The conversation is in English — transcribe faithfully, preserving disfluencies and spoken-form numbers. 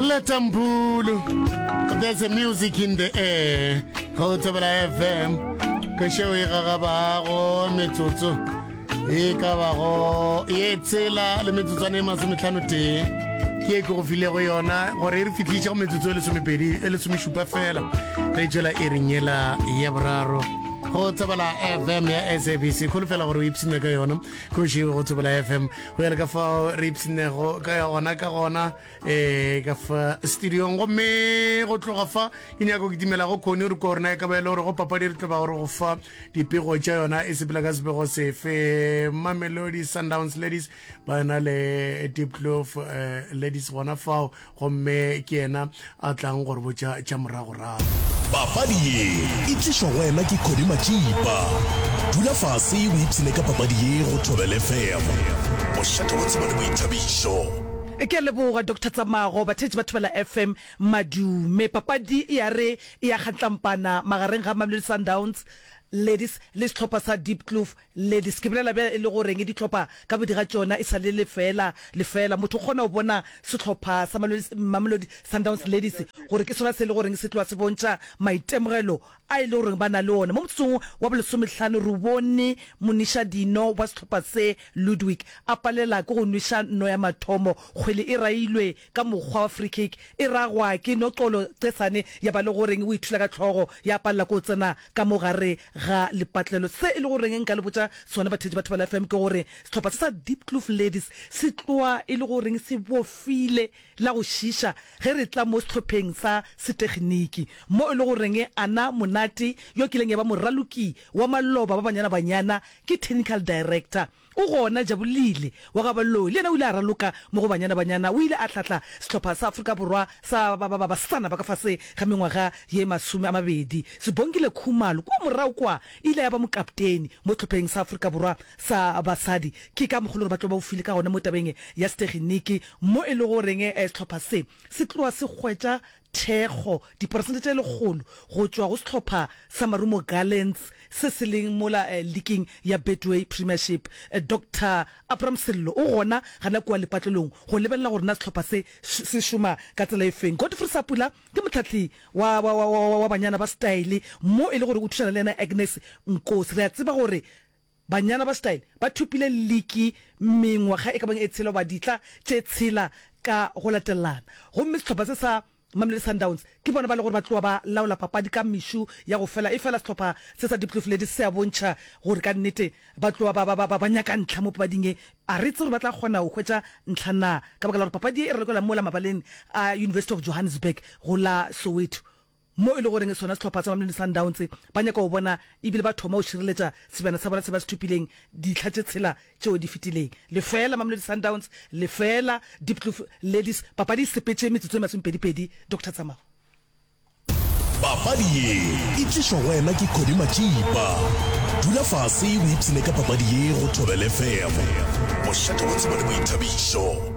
Letambulu. There's a music in the air. Hotebala F M. Kasho Iragabago Metsotso. Ikabago. Yetsela le metsotso ne masemitlhano te. Ke go file go yona gore re fitliša go metsotso le somepedi le someshupa fela. Re tsela e rinyela ya boraro. Go tsabala F M ya S A B C go fela gore o ipsine ka yona go shiwe go tsabala F M go ya ka fa re ipsine go ka yona ka gona eh ka fa studio go me go tloga fa ine ya go kitimela go khone re ko rena ka ba ile gore go papa di re tloba gore go fa dipego tša yona e se pela ka sebego sefe Mamelodi Sundowns ladies ba na le Deep Kloof ladies gona fa go me ke ena a tlang gore botša tša morago ra Papadi ye itliswa wena ke Khodi Machipa dula fase o ipsine ka papadi ye go Thobela F M o shato go tseba le boithabišo e ke leboga Doctor Tsamago bathetsi ba Thobela F M madume papadi ya re ya khatlampana magareng ga Mamelodi Sundowns ladies let's tlhopha sa Deep Kloof ladies ke bolela be le gore nge di tlhopha ka bodira tsona e sa le lefela lefela motho gona o bona se tlhopha sa Mamelodi Sundowns ladies gore ke sona se le gore se tlwa se bontsha maitemogelo a ile gore bana le ona mo motsong wa bolesometlhano re bone Monisha Dino wa setlhopha se Ludwig a palela go nwisha no ya mathomo kgwele e railwe ka mogwa wa free kick e ragwa ke noqolo tsesane ya ba le gore o ithula ka tlhogo ya palela go tsena ka mogare ga lepatlelo se ile gore nka le botsa sona bathetsi ba Thobela F M ke gore setlhopha sa Deep Kloof ladies se tloa ile gore se bofile la go shisha ge re tla mo setlhopheng sa se tekniki mo ile gore nge ana monate yo kileng ya ba moraluki wa maloba ba banyana banyana ke technical director o gona Jabulile wa ga ballo le ena o ile a raloka mo go banyana banyana o ile a tlatla setlhopha sa Afrika Borwa sa ba ba ba sana ba ka fase ga mengwaga ye masume a mabedi se bongile Khumalo ko morao kwa ile ya ba mokapteni mo tlhopheng sa Afrika Borwa sa basadi ke ka mogolo ba tlo ba o file ka gona mo tabeng ya tekniki mo e le gore nge setlhopha se se tloa se gwetsa thego di percentage le golo go tswa go setlhopha sa Marumo Gallants se se leng mola leaking ya Betway Premiership Doctor Abraham Sello o gona gana kwa lepatlelong go lebella gore na setlhopha se se shuma ka tsela e feng Godfrey Sapula ke motlatli wa wa wa banyana ba style mo e le gore o thushana le ena Agnes Nkosi re a tseba gore banyana ba style ba thupile leaky mengwaga e ka bang e tshelo ba ditla tse tshela ka go latelana go mme setlhopha se sa Mamelodi Sundowns ke bona ba le gore ba tloa ba laola papadi ka mishu ya go fela e fela setlhopha se sa Deep Kloof ladies se a bontsha gore ka nnete ba tloa ba ba ba ba nyaka ntlha mo papading e a re tse gore ba tla gona go hwetsa ntlhana ka baka la gore papadi e re lekola mo la mabaleng a University of Johannesburg go la Soweto mo ile gore sona setlhopha sa Mamelodi Sundowns ba nyaka go bona ebile ba thoma o shireletsa sebana sa bona se ba se thupileng di tlhatse tshela tšeo di fitileng le fela Mamelodi Sundowns le fela Deep Kloof ladies papadi sepetse metsotso e masomepedi Doctor Tsamago papadi ye itliswa wena ke Khodi Machipa dula fase o ipsine ka papadi ye go Thobela F M o shato go tseba le boithabišo